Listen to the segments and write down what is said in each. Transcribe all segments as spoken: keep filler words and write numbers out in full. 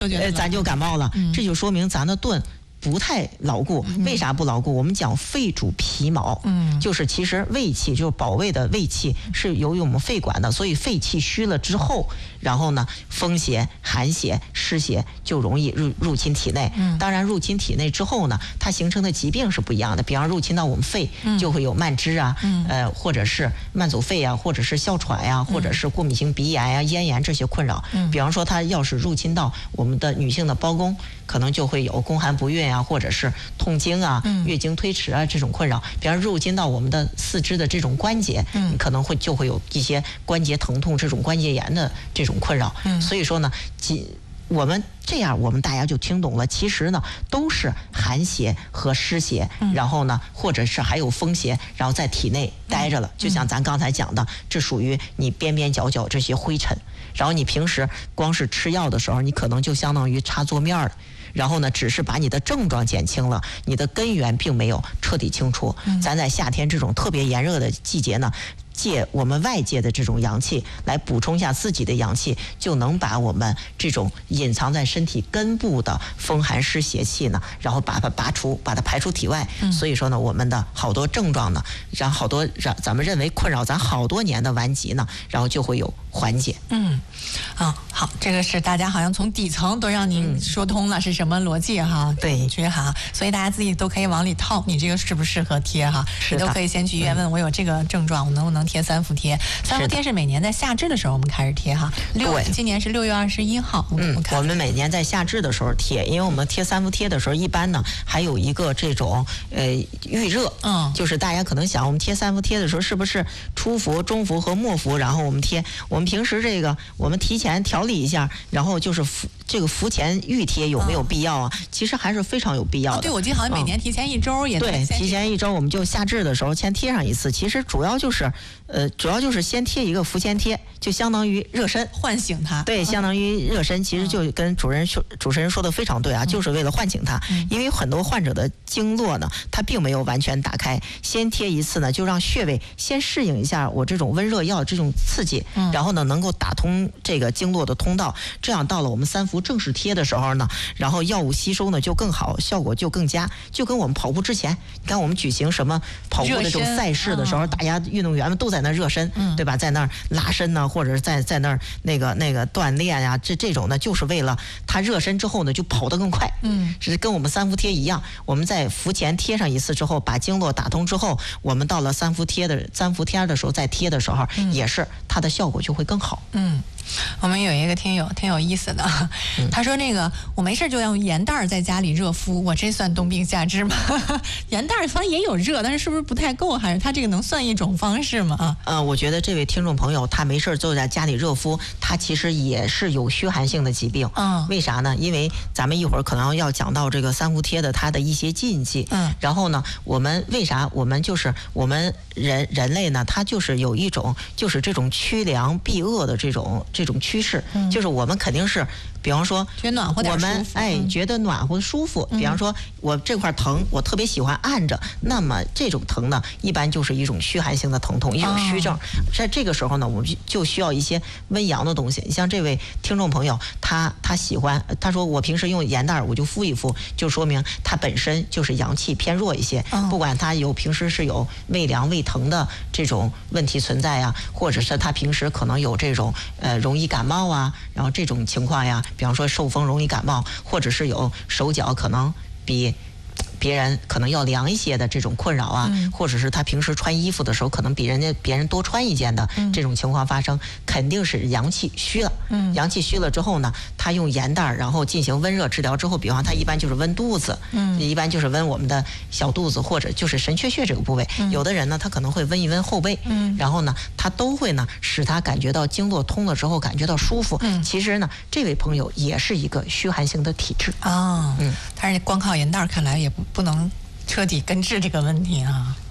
呃，咱就感冒了，嗯、这就说明咱的盾不太牢固。为啥不牢固？我们讲肺主皮毛，嗯，就是其实胃气就是保卫的胃气是由于我们肺管的，所以肺气虚了之后，然后呢，风邪、寒邪、湿邪就容易入入侵体内。嗯，当然入侵体内之后呢，它形成的疾病是不一样的。比方入侵到我们肺，就会有慢支啊，嗯、呃，或者是慢阻肺啊，或者是哮喘呀、啊，或者是过敏性鼻炎呀、啊、咽炎这些困扰。嗯，比方说它要是入侵到我们的女性的胞宫，可能就会有宫寒不孕啊，或者是痛经啊、月经推迟啊这种困扰。比方入侵到我们的四肢的这种关节，嗯，可能会就会有一些关节疼痛、这种关节炎的这种困扰。嗯，所以说呢，几我们这样，我们大家就听懂了。其实呢，都是寒邪和湿邪，嗯、然后呢，或者是还有风邪，然后在体内待着了。嗯、就像咱刚才讲的，这属于你边边角角这些灰尘。然后你平时光是吃药的时候，你可能就相当于擦桌面了。然后呢，只是把你的症状减轻了，你的根源并没有彻底清除。嗯、咱在夏天这种特别炎热的季节呢，借我们外界的这种阳气来补充一下自己的阳气，就能把我们这种隐藏在身体根部的风寒湿邪气呢，然后把它拔除，把它排出体外。嗯、所以说呢，我们的好多症状呢，然后好多让咱们认为困扰咱好多年的顽疾呢，然后就会有缓解。 嗯，啊，好，这个是大家好像从底层都让您说通了是什么逻辑哈？ 对， 觉哈，所以大家自己都可以往里套，你这个适不适合贴哈？你都可以先去医院问我有这个症状，我能不能贴三伏贴？三伏贴是每年在夏至的时候我们开始贴哈。六，今年是六月二十一号。 嗯，我们每年在夏至的时候贴，因为我们贴三伏贴的时候，一般呢还有一个这种呃预热，嗯，就是大家可能想，我们贴三伏贴的时候是不是初伏、中伏和末伏，然后我们贴？我们平时这个我们提前调理一下，然后就是伏这个伏前预贴有没有必要啊？嗯、其实还是非常有必要的。 哦、对，我记得好像每年提前一周也、 嗯、对，提前一周我们就夏至的时候先贴上一次。其实主要就是，呃，主要就是先贴一个伏前贴，就相当于热身， 唤醒它。 对，相当于热身。其实就跟主任说，主持人说的非常对啊，嗯、就是为了唤醒它。嗯、因为很多患者的经络呢，它并没有完全打开，先贴一次呢，就让穴位先适应一下我这种温热药这种刺激，嗯、然后呢能够打通这个经络的通道，这样到了我们三伏正式贴的时候呢，然后药物吸收呢就更好，效果就更佳。就跟我们跑步之前，你看我们举行什么跑步的这种赛事的时候，大家运动员们都在那热身，嗯、对吧？在那儿拉伸呢，或者是在在那儿那个那个锻炼呀、啊，这这种呢，就是为了他热身之后呢，就跑得更快。嗯，是跟我们三伏贴一样，我们在伏前贴上一次之后，把经络打通之后，我们到了三伏贴的三伏贴的时候再贴的时候，嗯、也是它的效果就会更好。 嗯。我们有一个听友挺有意思的，嗯、他说那个我没事就用盐袋在家里热敷，我这算冬病夏治吗？盐袋虽然也有热，但是是不是不太够？还是他这个能算一种方式吗？啊， 呃，我觉得这位听众朋友他没事就在家里热敷，他其实也是有虚寒性的疾病。嗯，为啥呢？因为咱们一会儿可能要讲到这个三伏贴的它的一些禁忌。嗯，然后呢，我们为啥我们就是我们人人类呢？它就是有一种就是这种趋凉避恶的这种。这种趋势，嗯、就是我们肯定是，比方说， 觉得暖和点， 我们哎、嗯、觉得暖和舒服。比方说，我这块疼，我特别喜欢按着，那么这种疼呢，一般就是一种虚寒性的疼痛，一种虚症。在、哦、这个时候呢，我们就需要一些温阳的东西。你像这位听众朋友，他他喜欢，他说我平时用盐袋我就敷一敷，就说明他本身就是阳气偏弱一些。哦、不管他有平时是有胃凉胃疼的这种问题存在呀，或者是他平时可能有这种呃容易感冒啊，然后这种情况呀，比方说受风容易感冒，或者是有手脚可能比别人可能要凉一些的这种困扰啊，嗯、或者是他平时穿衣服的时候可能比人家别人多穿一件的这种情况发生，嗯、肯定是阳气虚了。嗯、阳气虚了之后呢，他用盐袋然后进行温热治疗之后，比方他一般就是温肚子，嗯、一般就是温我们的小肚子或者就是神阙穴这个部位。嗯、有的人呢，他可能会温一温后背，嗯、然后呢，他都会呢使他感觉到经络通了之后感觉到舒服。嗯、其实呢，这位朋友也是一个虚寒性的体质啊。哦、嗯，但是光靠盐袋看来也不。不能彻底根治这个问题啊。 嗯、呃，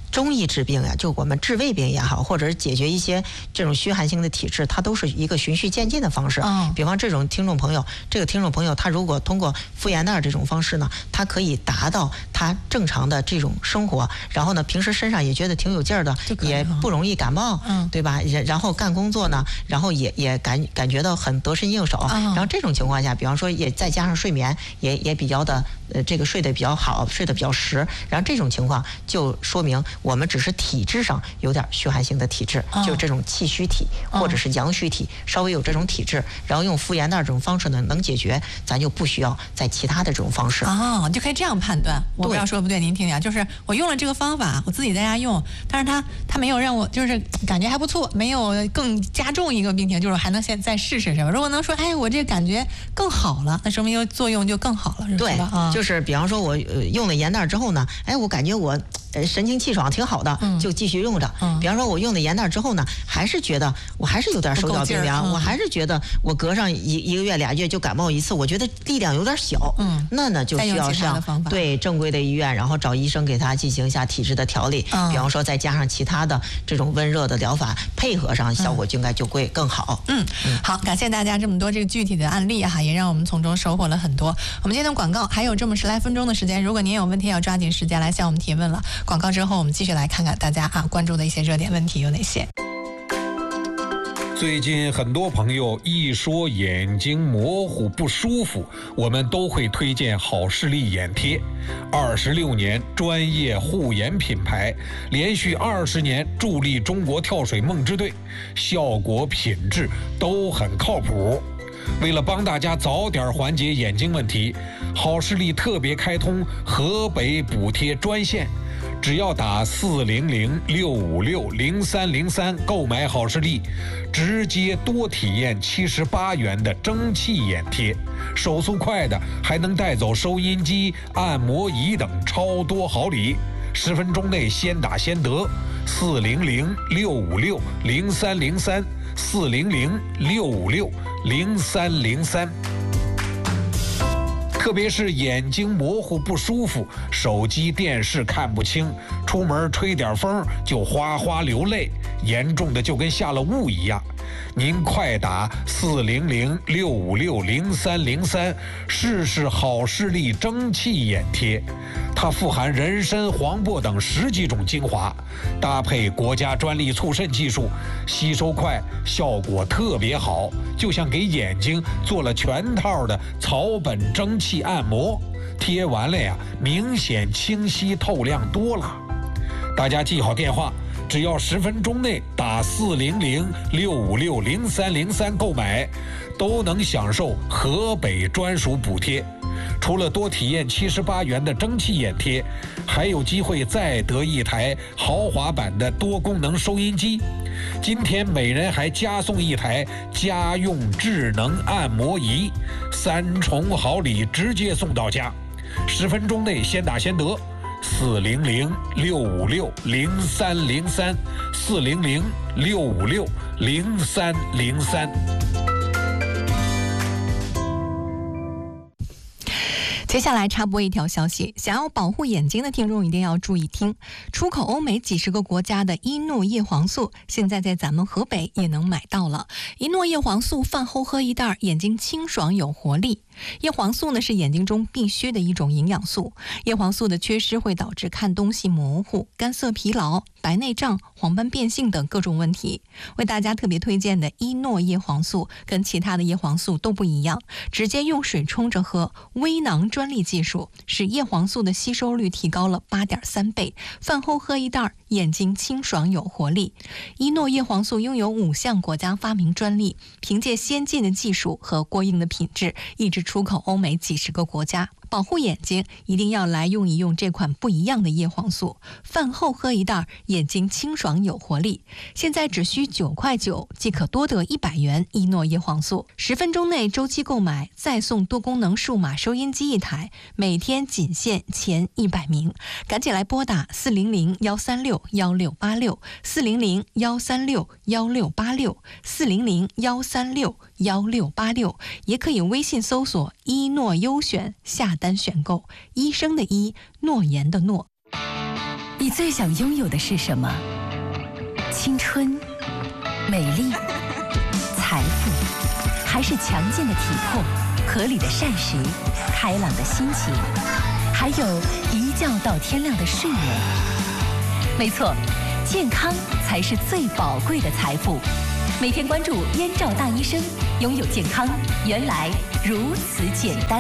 中医治病呀，就我们治胃病也好，或者是解决一些这种虚寒性的体质，它都是一个循序渐进的方式。 嗯， 比方这种听众朋友，这个听众朋友他如果通过敷盐袋这种方式呢，他可以达到他正常的这种生活，然后呢，平时身上也觉得挺有劲儿的，也不容易感冒， 嗯， 对吧？然后干工作呢，然后也也感感觉到很得心应手。 嗯、 然后这种情况下，比方说也再加上睡眠也也比较的呃这个睡得比较好，睡得比较实，然后这种情况就说明我们只是体质上有点虚寒性的体质， 嗯、 就这种气虚体或者是阳虚体，稍微有这种体质，然后用敷盐袋这种方式呢能解决，咱就不需要在其他的这种方式。 哦，就可以这样判断。我不知道说不对，您听听，就是我用了这个方法，我自己在家用，但是它它没有让我就是感觉还不错，没有更加重一个病情，就是还能先再试试，是吧？如果能说，哎，我这感觉更好了，那说明作用就更好了，是吧？ 对，啊、就是比方说我呃用了盐袋之后呢，哎，我感觉我呃神清气爽，挺好的，嗯、就继续用着。嗯、比方说我用了盐袋之后呢，还是觉得我还是有点手脚冰凉，嗯、我还是觉得我隔上一一个月俩月就感冒一次，我觉得力量有点小。嗯，那呢就需要上对正规的医院，然后找医生给他进行一下体质的调理。嗯、比方说再加上其他的这种温热的疗法配合上，效果就应该就会更好。 嗯，嗯好，感谢大家这么多这个具体的案例哈，也让我们从中收获了很多。我们今天的广告还有这么十来分钟的时间，如果您有问题要抓紧时间来向我们提问了。广告之后我们继续来看看大家啊关注的一些热点问题有哪些。 最近很多朋友一说眼睛模糊不舒服，我们都会推荐好视力眼贴。二十六年专业护眼品牌，连续二十年助力中国跳水梦之队，效果品质都很靠谱。为了帮大家早点缓解眼睛问题，好视力特别开通河北补贴专线，只要打四零零六五六零三零三购买好视力，直接多体验七十八元的蒸汽眼贴，手速快的还能带走收音机、按摩仪等超多好礼，十分钟内先打先得。四零零六五六零三零三，四零零六五六零三零三。特别是眼睛模糊不舒服，手机电视看不清，出门吹点风就哗哗流泪，严重的就跟下了雾一样。您快打四零零六五六零三零三试试好视力蒸汽眼贴，它富含人参、黄柏等十几种精华，搭配国家专利促渗技术，吸收快，效果特别好，就像给眼睛做了全套的草本蒸汽按摩，贴完了呀，明显清晰透亮多了。大家记好电话，只要十分钟内打四零零六五六零三零三购买，都能享受河北专属补贴。除了多体验七十八元的蒸汽眼贴，还有机会再得一台豪华版的多功能收音机。今天每人还加送一台家用智能按摩仪，三重好礼直接送到家，十分钟内先打先得。四零零六五六零三零三，四零零六五六零三零三。 接下来插播一条消息，想要保护眼睛的听众一定要注意听。出口欧美几十个国家的伊诺叶黄素，现在在咱们河北也能买到了。伊诺叶黄素饭后喝一袋，眼睛清爽有活力。叶黄素呢是眼睛中必须的一种营养素，叶黄素的缺失会导致看东西模糊、干涩疲劳、白内障、黄斑变性等各种问题。为大家特别推荐的伊诺叶黄素跟其他的叶黄素都不一样，直接用水冲着喝，微囊专利技术使叶黄素的吸收率提高了 八点三倍，饭后喝一袋，眼睛清爽有活力。伊诺叶黄素拥有五项国家发明专利，凭借先进的技术和过硬的品质，一直出口欧美几十个国家。保护眼睛一定要来用一用这款不一样的叶黄素，饭后喝一袋，眼睛清爽有活力。现在只需九块九即可多得一百元伊诺叶黄素，十分钟内周期购买，再送多功能数码收音机一台，每天仅限前一百名，赶紧来拨打四零零幺三六幺六八六四零零幺三六幺六八六四零零幺三六幺六八六，也可以微信搜索伊诺优选下单选购，医生的医，诺言的诺。 你最想拥有的是什么？青春、美丽、财富，还是强健的体魄、合理的膳食、开朗的心情，还有一觉到天亮的睡眠？没错，健康才是最宝贵的财富。每天关注燕赵大医生，拥有健康原来如此简单。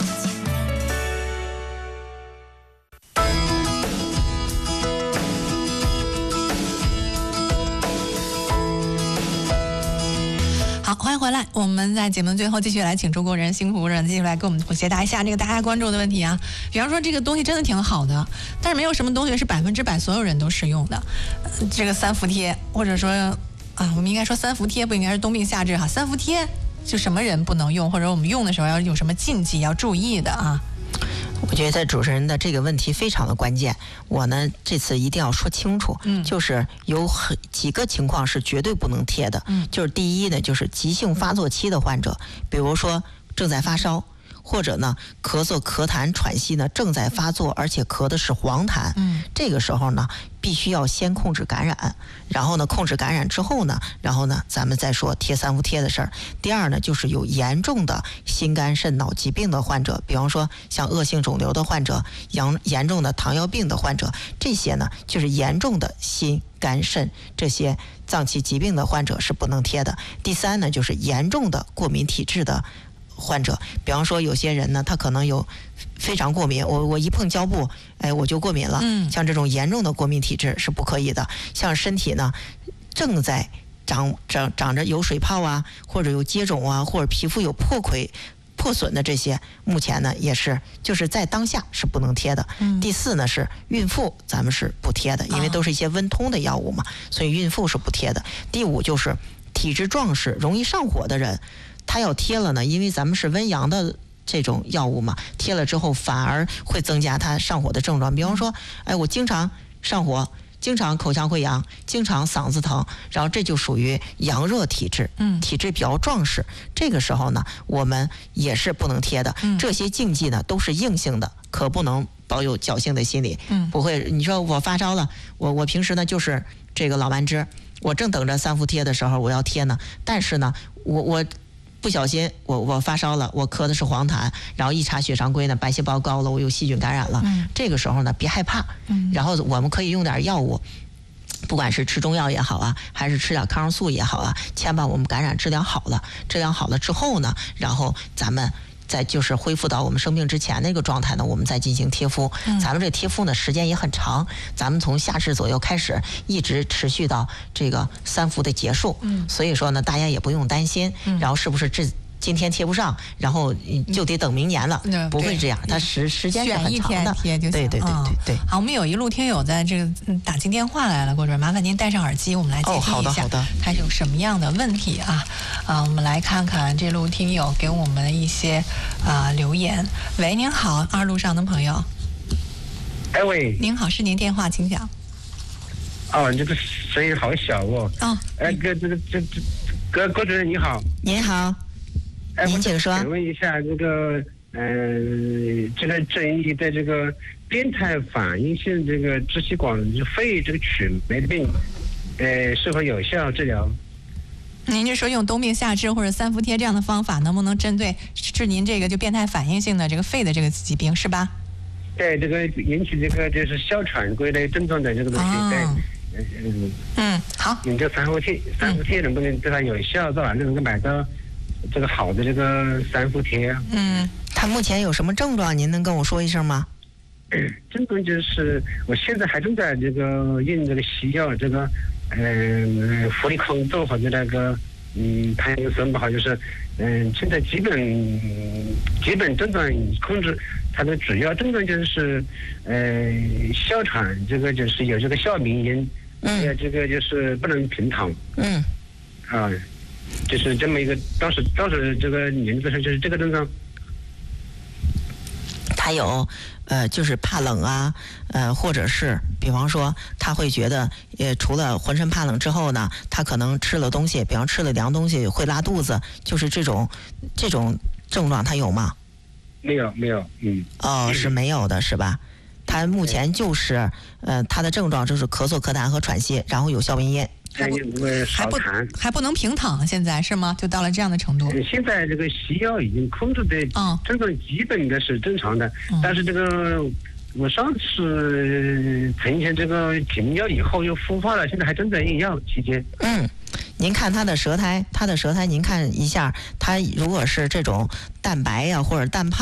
好，欢迎回来。我们在节目的最后继续来请中国人辛苦人继续来给我们解答一下这个大家关注的问题啊。比方说这个东西真的挺好的，但是没有什么东西是百分之百所有人都适用的。呃、这个三伏贴，或者说啊，我们应该说三伏贴，不应该是冬病夏治哈。三伏贴就什么人不能用，或者我们用的时候要有什么禁忌要注意的啊？ 我觉得主持人的这个问题非常的关键，我呢这次一定要说清楚，嗯，就是有很几个情况是绝对不能贴的，嗯，就是第一呢，就是急性发作期的患者，比如说正在发烧，或者呢咳嗽、咳痰、喘息呢正在发作，而且咳的是黄痰，嗯，这个时候呢必须要先控制感染，然后呢控制感染之后呢，然后呢咱们再说贴三伏贴的事儿。第二呢，就是有严重的心肝肾脑疾病的患者，比方说像恶性肿瘤的患者、严严重的糖尿病的患者，这些呢就是严重的心肝肾这些脏器疾病的患者是不能贴的。第三呢，就是严重的过敏体质的患者，比方说有些人呢，他可能有非常过敏，我我一碰胶布，哎，我就过敏了。嗯，像这种严重的过敏体质是不可以的。像身体呢正在长长长着有水泡啊，或者有疖肿啊，或者皮肤有破溃、破损的这些，目前呢也是就是在当下是不能贴的。嗯，第四呢是孕妇，咱们是不贴的，因为都是一些温通的药物嘛，所以孕妇是不贴的。第五就是体质壮实、容易上火的人。他要贴了呢，因为咱们是温阳的这种药物嘛，贴了之后反而会增加他上火的症状。比方说，哎，我经常上火，经常口腔溃疡，经常嗓子疼，然后这就属于阳热体质，嗯，体质比较壮实。这个时候呢，我们也是不能贴的。这些禁忌呢都是硬性的，可不能保有侥幸的心理。嗯，不会，你说我发烧了，我我平时呢就是这个老慢支，我正等着三伏贴的时候我要贴呢，但是呢，我我。不小心我我发烧了，我咳的是黄痰，然后一查血常规呢，白细胞高了，我有细菌感染了。嗯，这个时候呢，别害怕。嗯，然后我们可以用点药物，不管是吃中药也好啊，还是吃点抗生素也好啊，先把我们感染治疗好了。治疗好了之后呢，然后咱们再就是恢复到我们生病之前那个状态呢，我们再进行贴敷。嗯，咱们这贴敷呢时间也很长，咱们从夏至左右开始，一直持续到这个三伏的结束。嗯，所以说呢，大家也不用担心。嗯，然后是不是这今天贴不上，然后就得等明年了？嗯，不会这样，它时时间是很长的。 贴就行。 对对对对对。 好，我们有一路听友在这个打进电话来了，郭主任，麻烦您戴上耳机，我们来接听一下。哦，好的好的。他有什么样的问题啊？啊，我们来看看这路听友给我们的一些啊、呃、留言。喂，您好，二路上的朋友。 哎喂。 您好，是您电话，请讲。 哦，这个声音好小哦。哦。哎，哥，这个这这，哥郭主任你好。 您好。 哎， 您请说。 请问一下，这个呃，这个正义的这个变态反应性这个支气管肺这个曲霉病，呃，是否有效治疗？ 您就说用冬病夏治或者三伏贴这样的方法，能不能针对治您这个就变态反应性的这个肺的这个疾病，是吧？ 对，这个引起这个就是哮喘归类症状的这个东西，哦、对， 嗯嗯，好。 你这三伏贴，三伏贴能不能对它有效？到哪能够买到这个好的这个三伏贴？ 嗯，他目前有什么症状？您能跟我说一声吗？ 症状就是我现在还正在这个用这个西药，这个嗯、呃，氟利康唑或者那个嗯盘尼森不好，就是嗯、呃，现在基本基本症状控制，它的主要症状就是呃哮喘，这个就是有这个哮鸣音，还有这个就是不能平躺，嗯，啊，就是这么一个，当时当时这个名字上就是这个症状。 还有，呃，就是怕冷啊，呃，或者是，比方说，他会觉得，呃，除了浑身怕冷之后呢，他可能吃了东西，比方吃了凉东西会拉肚子，就是这种，这种症状他有吗？ 没有，没有，嗯。 哦，是没有的，是吧？他他目前就是呃他的症状就是咳嗽、咳痰和喘息，然后有消蚊烟。 还不还不还不能平躺，现在是吗？就到了这样的程度。 现在这个西药已经控制的， 嗯， 症状基本的是正常的，嗯、但是这个我上次存下这个停药以后又复发了，现在还正在用药期间。 嗯，您看他的舌苔，他的舌苔，您看一下，他如果是这种蛋白呀、啊、或者蛋泡。